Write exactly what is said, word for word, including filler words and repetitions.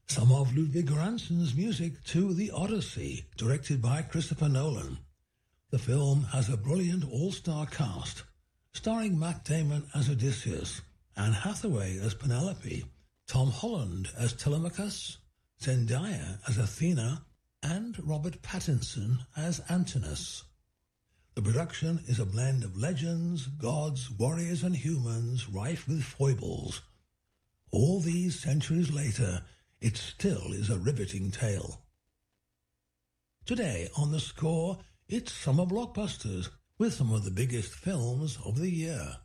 Some of Ludwig Göransson's music to The Odyssey, directed by Christopher Nolan. The film has a brilliant all-star cast, starring Matt Damon as Odysseus, Anne Hathaway as Penelope, Tom Holland as Telemachus, Zendaya as Athena, and Robert Pattinson as Antinous. The production is a blend of legends, gods, warriors and humans rife with foibles. All these centuries later, it still is a riveting tale. Today on The Score, it's Summer Blockbusters with some of the biggest films of the year.